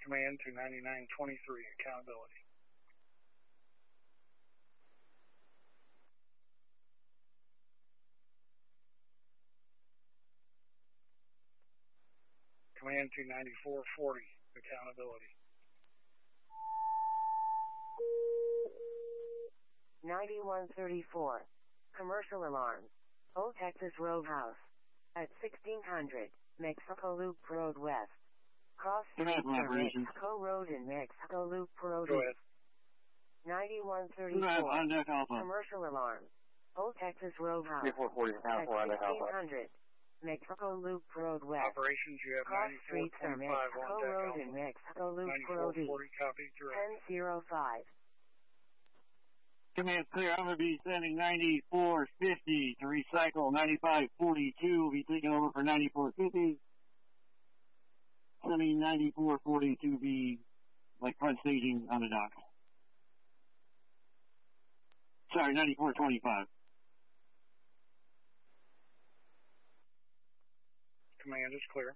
Command to 9923, accountability. Command to 9440, accountability. 9134. Commercial alarm. Old Texas Row House. At 1600, Mexico Loop Road West. Cross Street from Mexico Road and Mexico Loop Road East. 9134. Commercial alarm. Old Texas Row House. At 1600, Mexico Loop Road West. Operations, you have Cross Street from Mexico Road and Mexico Loop Road East. 1005. Command clear. I'm going to be sending 9450 to recycle. 9542 will be taking over for 9450. Sending 9442 be like front staging on the dock. Sorry, 9425. Command is clear.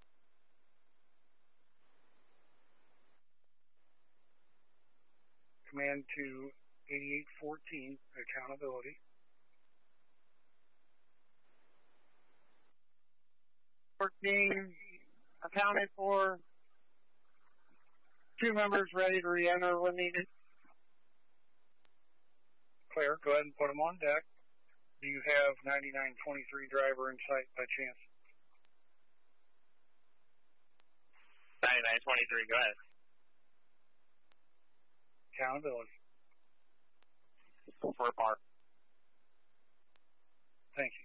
Command to 8814, accountability. Accounted for. 2 members ready to re-enter when needed. Clear. Go ahead and put them on deck. Do you have 9923 driver in sight by chance? 9923, go ahead. Accountability. For a park. Thank you.